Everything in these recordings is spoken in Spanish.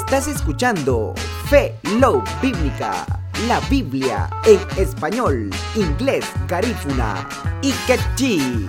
Estás escuchando Fe Love Bíblica, la Biblia en español, inglés, garífuna y quechí.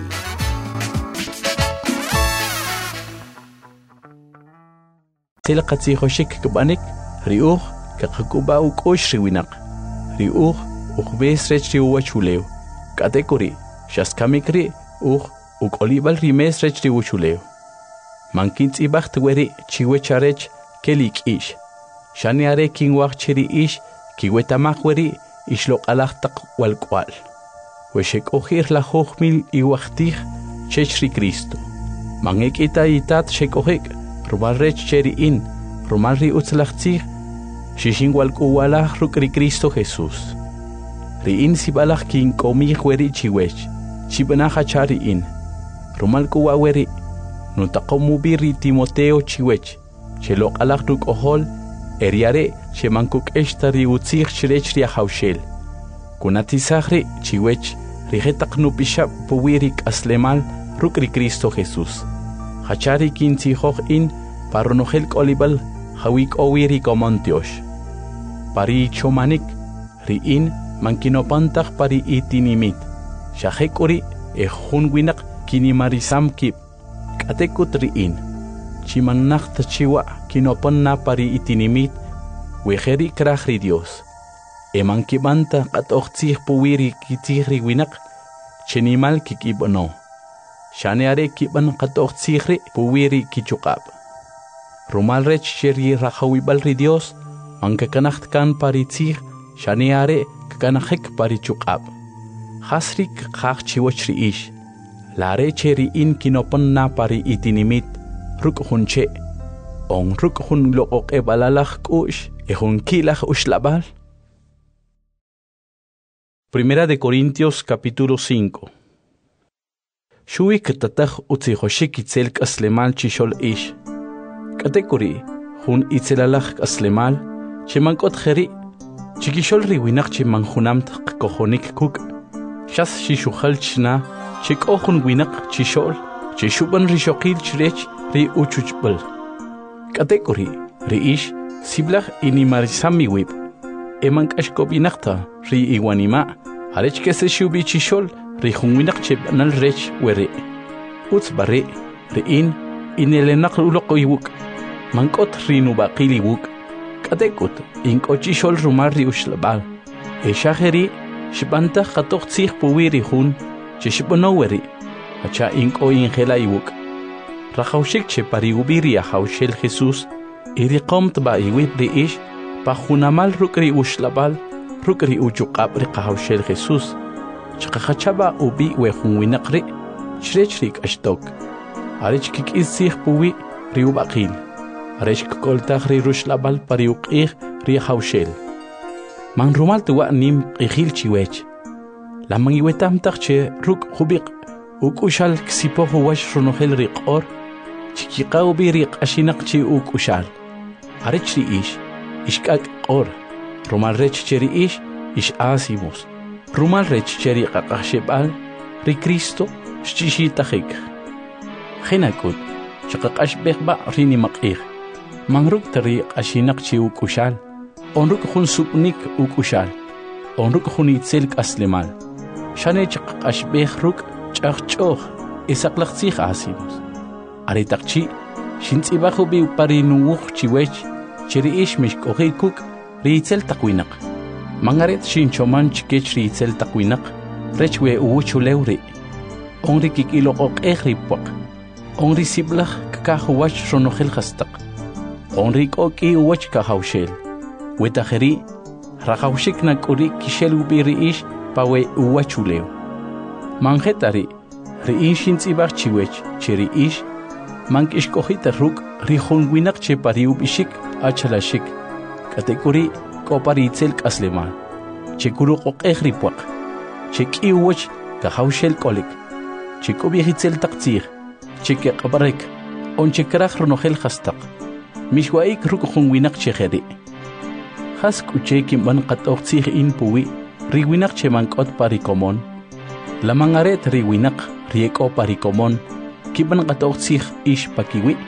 Sila katsihoshik kabanik, riuh kakakuba ukosh riwinak. Riuh ukbes rech riuachuleo. Katekuri, shaskamikri ukolibal rimes rech riuchuleo. Mankins ibacht weri chiwecharech kelik ish. Shaniare kinwach chiri ish, kiwetamak weri ishlok alachtak walkwal. Weshek ohir la hochmil iwachtich chechri Cristo. Mangek ita itat shek ohik. Rumal rech cheri in, rumal ri utzlachtzig, shishin walkuwalach rukri Cristo Jesús. Ri in sibalach kin komich weri chiwech, chibanacha chari in. Rumal kuwa weri, nutakomubi ri Timoteo chiwech, chelok alach ruk ohol, eriare chemankuk eshta ri utzig chirech ri ahaushel. Kunatisachri chiwech, ri hetak nupishap puwirik aslemal rukri Cristo Jesús. Hachari kinti hoch in, paronogel kolibal, hawik owiri komontiosh. Pari chomanik, ri in, mankinopantach pari itinimit. Shahekuri, hunwinak kinimarisam kip. Katekut ri in. Chimanach tachiwa, kinoponna pari itinimit, wejeri krachri Dios. Emankibanta katochtzih puwiri kitihri winak, chenimal kikibono. Shaneare kiban katok tzihri puwiri kichukab. Rumal rech cheri rahawibal ri Dios, mankakanacht kan paritzih, shaneare kakanahek parichukab. Hasrik kach chiwachri ish. Lare cheri in kinopon na pari itinimit, ruk hunche. On ruk hun look ebalalach kush, ehun kilach ushlabal. Primera de Corintios capítulo 5. Shui katatach utzihoshik itzelk aslemal chishol ish. Katekuri, hun itzelalach aslemal, chemankot jeri, chikishol riwinach chimanjunamt kohonik kuk. Shas shishuchal chna, chikohun winak chishol, chishuban rishokil chirech ri uchuchbel. Katekuri, ri ish, siblach inimarisami wib. Emank ashkobinakta, ri iwanima, harech kese shubi chishol, Rihunwinak chibnal rech weri. Uts bari, riin, inelenak ulokoiwuk. Mankot rinubakiliwuk. Katekut, inkochishol rumari ushlabal. Eshaheri, shibanta katok tzih puwiri hun, chishibonoweri. Hacha inko ingela iwuk. Rahaushik che pariubiri ahaushel Jesús, iriqomt ba iwip riish, pajunamal rukri ushlabal, rukri uchukabri kahaushel Jesús. Chakachaba ubi wehunwinakri, chrechrik ashtok. Arich kik isih puwi riubakil. Arich koltach ri rushlabal pariukih ri haushel. Man rumal tuwa nim ihil chiwech. La mangiwetam tache ruk hubik ukushal ksipo huwash runohel riqor. Chikika ubi riq ashinak chi ukushal. Arich ri ishkak or. Rumal rech cheri ish asimos. Rumal rech cheri qaqashebal ri Cristo shchishitahik. Khinakut chaqashbekba rini maqih. Mangruk tari ashinak chi ukushal. Onruk hun supnik ukushal. Onruk hun itzelk aslemal. Shane chaqashbek ruk chaqchoh isaklaqsih asimos. Aritakchi shintsibahu bi parinuwuch chiwech cheri ishmish kohikuk ri itzel taqwinak. Mangaret shinchoman chikech ri itzel takwinak, rechwe uwuchulewri. Onri kikilokok ehripwak. Onri siblach kakahuwach ronohel hastak. Onri koki uwach kahaushel. Wetajeri, rahaushik nakuri kishel ubiri ish pawe uwachulew. Mangetari, ri inshins ibach chiwech, cheri ish, mank ishkohita ruk ri honwinak che pariubishik achalashik. Katekuri, kopari itzelk aslemal. Chekuru qoqehripwak. Chekiwach kahaushel kolik. Chekobihitzel taktzir. Chekaqabarek. On chekrach ronohel hastak. Mishwaik rukuhunwinak cheheri. Has kuchekim man qatoqtzir in puwi. Riwinak chemankot parikomon. Lamangaret riwinak rieko parikomon. Kiban qatoqtzir ish pakiwi.